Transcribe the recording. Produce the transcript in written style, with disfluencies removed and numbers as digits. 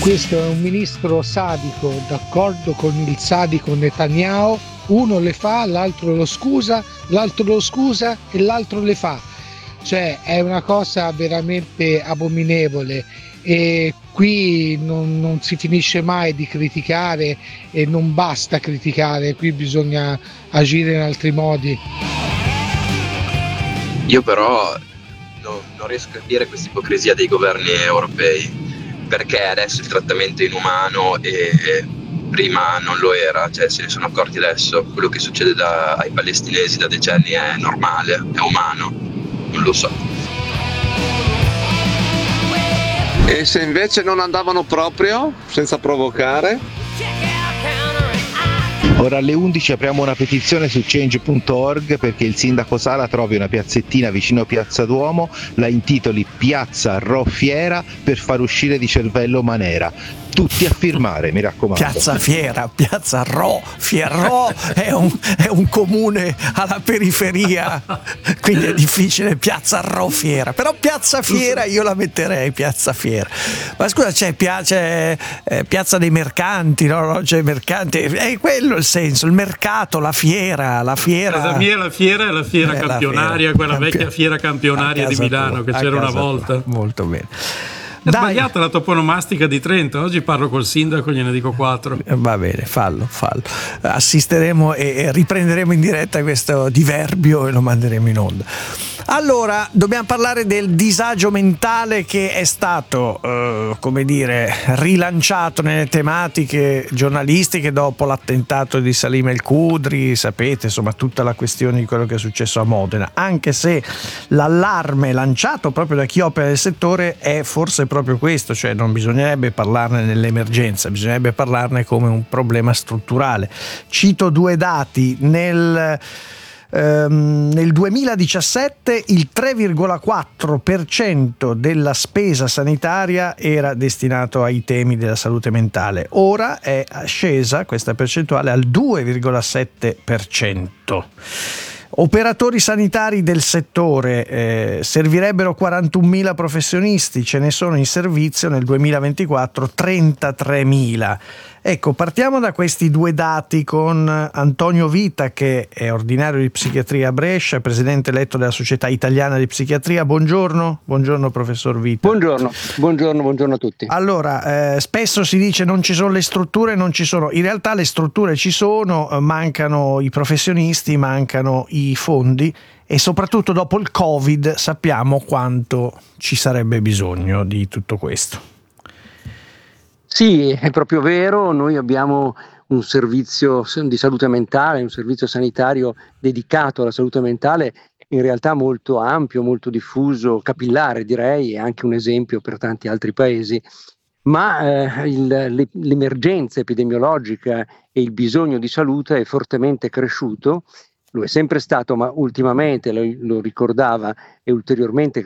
Questo è un ministro sadico, d'accordo con il sadico Netanyahu, uno le fa, l'altro lo scusa e l'altro le fa. Cioè è una cosa veramente abominevole e qui non si finisce mai di criticare e non basta criticare, qui bisogna agire in altri modi. Io però non riesco a capire questa ipocrisia dei governi europei, perché adesso il trattamento è inumano e prima non lo era, cioè se ne sono accorti adesso. Quello che succede ai palestinesi da decenni è normale, è umano, non lo so. E se invece non andavano proprio, senza provocare? Ora alle 11 apriamo una petizione su change.org perché il sindaco Sala trovi una piazzettina vicino a Piazza Duomo, la intitoli Piazza Ro Fiera per far uscire di cervello Manera. Tutti a firmare, mi raccomando. Piazza Fiera, Piazza Ro, Fierro è un comune alla periferia, quindi è difficile Piazza Ro Fiera, però Piazza Fiera io la metterei, Piazza Fiera. Ma scusa, c'è Piazza dei Mercanti, no? C'è mercanti, è quello il senso, il mercato, la fiera. Casa mia la fiera è la fiera campionaria, quella vecchia fiera campionaria di Milano che c'era una volta. Molto bene. È sbagliata la toponomastica di Trento. Oggi parlo col sindaco, gliene dico 4. Va bene, fallo. Assisteremo e riprenderemo in diretta questo diverbio e lo manderemo in onda. Allora, dobbiamo parlare del disagio mentale che è stato, rilanciato nelle tematiche giornalistiche dopo l'attentato di Salim El Khudri, sapete, insomma, tutta la questione di quello che è successo a Modena, anche se l'allarme lanciato proprio da chi opera nel settore è forse proprio questo, cioè non bisognerebbe parlarne nell'emergenza, bisognerebbe parlarne come un problema strutturale. Cito due dati. Nel 2017 il 3,4% della spesa sanitaria era destinato ai temi della salute mentale. Ora è scesa questa percentuale al 2,7%. Operatori sanitari del settore, servirebbero 41.000 professionisti, ce ne sono in servizio nel 2024 33.000. Ecco, partiamo da questi due dati con Antonio Vita, che è ordinario di psichiatria a Brescia, presidente eletto della Società Italiana di Psichiatria. Buongiorno professor Vita. Buongiorno a tutti. Allora, spesso si dice non ci sono le strutture, non ci sono. In realtà le strutture ci sono, mancano i professionisti, mancano i fondi e soprattutto dopo il Covid sappiamo quanto ci sarebbe bisogno di tutto questo. Sì, è proprio vero, noi abbiamo un servizio di salute mentale, un servizio sanitario dedicato alla salute mentale in realtà molto ampio, molto diffuso, capillare direi, e anche un esempio per tanti altri paesi, ma l'emergenza epidemiologica e il bisogno di salute è fortemente cresciuto. Lo è sempre stato, ma ultimamente lo ricordava, è ulteriormente